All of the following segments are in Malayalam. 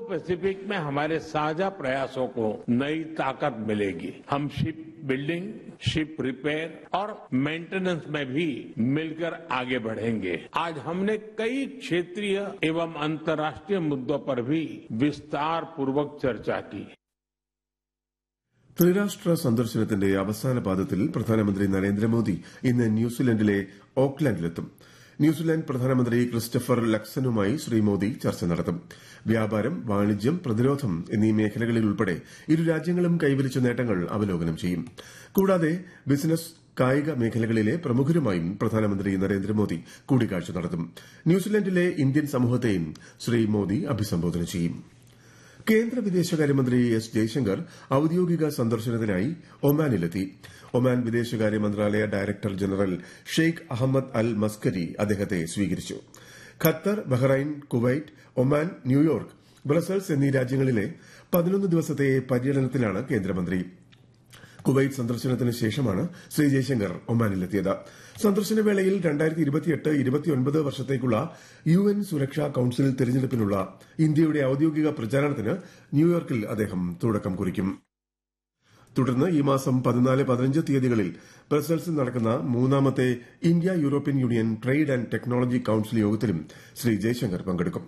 पैसिफिक में हमारे साझा प्रयासों को नई ताकत मिलेगी। हम शिप बिल्डिंग, शिप रिपेयर और मेंटेनेंस में भी मिलकर आगे बढ़ेंगे। आज हमने कई क्षेत्रीय एवं अंतर्राष्ट्रीय मुद्दों पर भी विस्तार पूर्वक चर्चा की। ത്രിരാഷ്ട്ര സന്ദർശനത്തിന്റെ അവസാന പാദത്തിൽ പ്രധാനമന്ത്രി നരേന്ദ്രമോദി ഇന്ന് ന്യൂസിലൻഡിലെ ഓക്ലാൻഡിലെത്തും. ന്യൂസിലാൻഡ് പ്രധാനമന്ത്രി ക്രിസ്റ്റഫർ ലക്സനുമായി ശ്രീ മോദി ചർച്ച നടത്തും. വ്യാപാരം, വാണിജ്യം, പ്രതിരോധം എന്നീ മേഖലകളിൽ ഉൾപ്പെടെ ഇരു രാജ്യങ്ങളും കൈവരിച്ച നേട്ടങ്ങൾ അവലോകനം ചെയ്യും. കൂടാതെ ബിസിനസ്, കായിക മേഖലകളിലെ പ്രമുഖരുമായും പ്രധാനമന്ത്രി നരേന്ദ്രമോദി കൂടിക്കാഴ്ച നടത്തും. ന്യൂസിലൻഡിലെ ഇന്ത്യൻ സമൂഹത്തെയും ശ്രീ മോദി അഭിസംബോധന ചെയ്യും. കേന്ദ്ര വിദേശകാര്യമന്ത്രി എസ് ജയശങ്കർ ഔദ്യോഗിക സന്ദർശനത്തിനായി ഒമാനിലെത്തി. ഒമാൻ വിദേശകാര്യ മന്ത്രാലയ ഡയറക്ടർ ജനറൽ ഷെയ്ഖ് അഹമ്മദ് അൽ മസ്കരി അദ്ദേഹത്തെ സ്വീകരിച്ചു. Qatar, Bahrain, Kuwait, Oman, New York, Brussels എന്നീ രാജ്യങ്ങളിലെ 11 ദിവസത്തെ പര്യടനത്തിലാണ് കേന്ദ്രമന്ത്രി. കുവൈറ്റ് സന്ദർശനത്തിന് ശേഷമാണ് ശ്രീ ജയശങ്കർ ഒമാനിലെത്തിയത്. സന്ദർശനവേളയിൽ 2028-29 വർഷത്തേക്കുള്ള UN സുരക്ഷാ കൌൺസിൽ തെരഞ്ഞെടുപ്പിനുള്ള ഇന്ത്യയുടെ ഔദ്യോഗിക പ്രചാരണത്തിന് ന്യൂയോർക്കിൽ അദ്ദേഹം തുടക്കം കുറിക്കും. തുടർന്ന് ഈ മാസം 14-15 തീയതികളിൽ ബ്രസൽസിൽ നടക്കുന്ന മൂന്നാമത്തെ India European union trade and technology council യോഗത്തിലും ശ്രീ ജയശങ്കർ പങ്കെടുക്കും.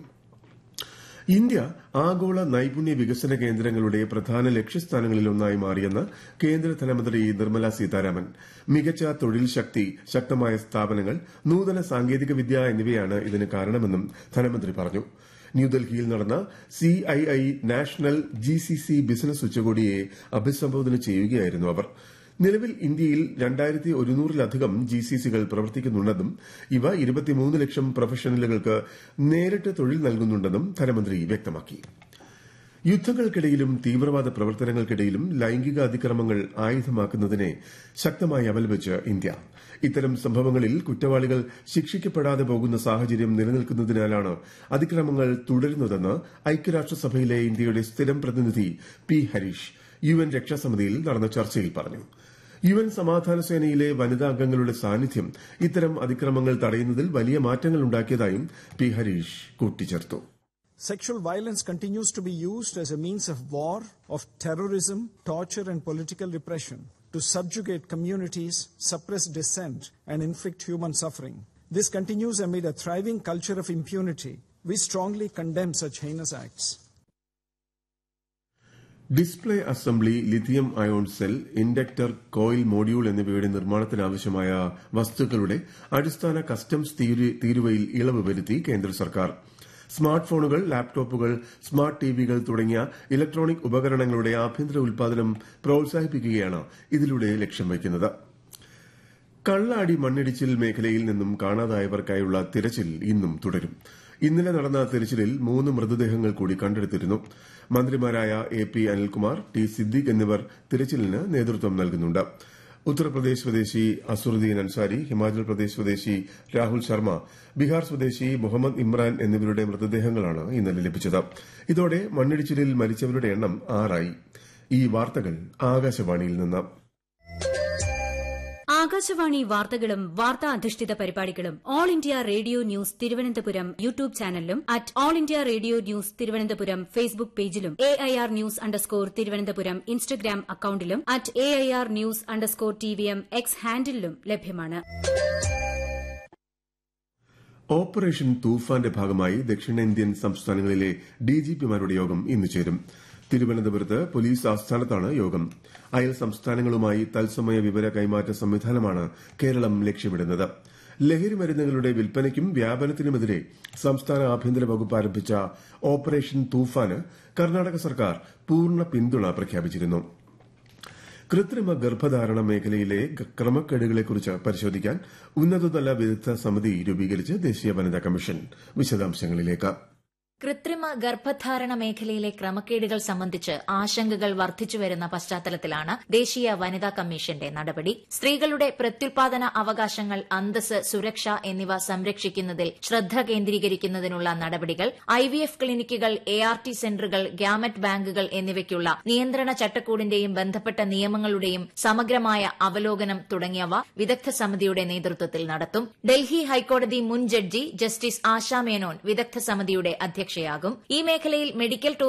ഇന്ത്യ ആഗോള നൈപുണ്യ വികസന കേന്ദ്രങ്ങളുടെ പ്രധാന ലക്ഷ്യസ്ഥാനങ്ങളിലൊന്നായി മാറിയെന്ന് കേന്ദ്ര ധനമന്ത്രി നിർമ്മല സീതാരാമൻ. മികച്ച തൊഴിൽ ശക്തി, ശക്തമായ സ്ഥാപനങ്ങൾ, നൂതന സാങ്കേതികവിദ്യ എന്നിവയാണ് ഇതിന് കാരണമെന്നും ധനമന്ത്രി പറഞ്ഞു. ന്യൂഡൽഹിയിൽ നടന്ന CII നാഷണൽ GCC ബിസിനസ് ഉച്ചകോടിയെ അഭിസംബോധന ചെയ്യുകയായിരുന്നു അവർ. നിലവിൽ ഇന്ത്യയിൽ 2100-ലധികം GCCകൾ പ്രവർത്തിക്കുന്നുണ്ടെന്നും ഇവ 23 ലക്ഷം പ്രൊഫഷണലുകൾക്ക് നേരിട്ട് തൊഴിൽ നൽകുന്നുണ്ടെന്നും ധനമന്ത്രി വ്യക്തമാക്കി. യുദ്ധങ്ങൾക്കിടയിലും തീവ്രവാദ പ്രവർത്തനങ്ങൾക്കിടയിലും ലൈംഗിക അതിക്രമങ്ങൾ ആയുധമാക്കുന്നതിനെ ശക്തമായി അപലപിച്ച് ഇന്ത്യ. ഇത്തരം സംഭവങ്ങളിൽ കുറ്റവാളികൾ ശിക്ഷിക്കപ്പെടാതെ പോകുന്ന സാഹചര്യം നിലനിൽക്കുന്നതിനാലാണ് അതിക്രമങ്ങൾ തുടരുന്നതെന്ന് ഐക്യരാഷ്ട്രസഭയിലെ ഇന്ത്യയുടെ സ്ഥിരം പ്രതിനിധി P. ഹരീഷ് UN രക്ഷാസമിതിയിൽ നടന്ന ചർച്ചയിൽ പറഞ്ഞു. UN സമാധാന സേനയിലെ വനിതാ അംഗങ്ങളുടെ സാന്നിധ്യം ഇത്തരം അതിക്രമങ്ങൾ തടയുന്നതിൽ വലിയ മാറ്റങ്ങൾ ഉണ്ടാക്കിയതായും P. ഹരീഷ് കൂട്ടിച്ചേർത്തു. Sexual violence continues to be used as a means of war, of terrorism, torture and political repression to subjugate communities, suppress dissent and inflict human suffering. This continues amid a thriving culture of impunity. We strongly condemn such heinous acts. Display assembly, lithium ion cell, inductor, coil module എന്നിവയുടെ നിർമ്മാണത്തിനാവശ്യമായ വസ്തുക്കളുടെ അടിസ്ഥാന കസ്റ്റംസ് തീരുവയിൽ ഇളവ് വരുത്തി കേന്ദ്ര സർക്കാർ. സ്മാർട്ട് ഫോണുകൾ, ലാപ്ടോപ്പുകൾ, സ്മാർട്ട് ടിവികൾ തുടങ്ങിയ ഇലക്ട്രോണിക് ഉപകരണങ്ങളുടെ ആഭ്യന്തര ഉൽപാദനം പ്രോത്സാഹിപ്പിക്കുകയാണ് ഇതിലൂടെ ലക്ഷ്യം വയ്ക്കുന്നത്. കള്ളാടി മണ്ണിടിച്ചിൽ മേഖലയിൽ നിന്നും കാണാതായവർക്കായുള്ള തിരച്ചിൽ ഇന്നും തുടരും. ഇന്നലെ നടന്ന തിരച്ചിലിൽ 3 മൃതദേഹങ്ങൾ കൂടി കണ്ടെടുത്തിരുന്നു. മന്ത്രിമാരായ AP അനിൽകുമാർ, T. സിദ്ദിഖ് എന്നിവർ തിരച്ചിലിന് നേതൃത്വം നൽകുന്നുണ്ട്. ഉത്തർപ്രദേശ് സ്വദേശി അസുറുദ്ദീൻ അൻസാരി, ഹിമാചൽ പ്രദേശ് സ്വദേശി രാഹുൽ ശർമ്മ, ബീഹാർ സ്വദേശി മുഹമ്മദ് ഇമ്രാൻ എന്നിവരുടെ മൃതദേഹങ്ങളാണ് ഇന്നലെ ലഭിച്ചത്. ഇതോടെ മണ്ണിടിച്ചിലിൽ മരിച്ചവരുടെ എണ്ണം 6 ആയി. ഈ വാർത്തകൾ ആകാശവാണിയിൽ നിന്ന്. ആകാശവാണി വാർത്തകളും വാർത്താ അധിഷ്ഠിത പരിപാടികളും all India radio news Thiruvananthapuram YouTube ചാനലിലും @all India radio news Thiruvananthapuram Facebook പേജിലും AIR ന്യൂസ് തിരുവനന്തപുരം ഇൻസ്റ്റഗ്രാം അക്കൌണ്ടിലും @AIR ന്യൂസ് TVM X ഹാൻഡിലും ലഭ്യമാണ്. ഓപ്പറേഷൻ തൂഫാന്റെ ഭാഗമായി ദക്ഷിണേന്ത്യൻ സംസ്ഥാനങ്ങളിലെ DGPമാരുടെ യോഗം ഇന്ന് ചേരും. തിരുവനന്തപുരത്ത് പോലീസ് ആസ്ഥാനത്താണ് യോഗം. അയൽ സംസ്ഥാനങ്ങളുമായി തത്സമയ വിവര കൈമാറ്റ സംവിധാനമാണ് കേരളം ലക്ഷ്യമിടുന്നത്. ലഹരി മരുന്നുകളുടെ വിൽപ്പനയ്ക്കും വ്യാപനത്തിനുമെതിരെ സംസ്ഥാന ആഭ്യന്തര വകുപ്പ് ആരംഭിച്ച ഓപ്പറേഷൻ തൂഫാന് കർണാടക സർക്കാർ പൂർണ്ണ പിന്തുണ പ്രഖ്യാപിച്ചിരുന്നു. കൃത്രിമ ഗർഭധാരണ മേഖലയിലെ ക്രമക്കേടുകളെക്കുറിച്ച് പരിശോധിക്കാൻ ഉന്നതതല വിദഗ്ധ സമിതി രൂപീകരിച്ച് ദേശീയ വനിതാ കമ്മീഷൻ. വിശദാംശങ്ങളിലേക്ക്. കൃത്രിമ ഗർഭധാരണ മേഖലയിലെ ക്രമക്കേടുകൾ സംബന്ധിച്ച് ആശങ്കകൾ വർദ്ധിച്ചുവരുന്ന പശ്ചാത്തലത്തിലാണ് ദേശീയ വനിതാ കമ്മീഷന്റെ നടപടി. സ്ത്രീകളുടെ പ്രത്യുൽപാദന അവകാശങ്ങൾ, അന്തസ്സ്, സുരക്ഷ എന്നിവ സംരക്ഷിക്കുന്നതിൽ ശ്രദ്ധ കേന്ദ്രീകരിക്കുന്നതിനുള്ള നടപടികൾ, IVF ക്ലിനിക്കുകൾ, ART സെന്ററുകൾ, ഗ്യാമറ്റ് ബാങ്കുകൾ എന്നിവയ്ക്കുള്ള നിയന്ത്രണ ചട്ടക്കൂടിന്റെയും ബന്ധപ്പെട്ട നിയമങ്ങളുടെയും സമഗ്രമായ അവലോകനം തുടങ്ങിയവ വിദഗ്ധ സമിതിയുടെ നേതൃത്വത്തിൽ നടത്തും. ഡൽഹി ഹൈക്കോടതി മുൻ ജഡ്ജി ജസ്റ്റിസ് ആശ മേനോൻ വിദഗ്ധ സമിതിയുടെ അധ്യക്ഷയാകും. ഈ മേഖലയിൽ മെഡിക്കൽ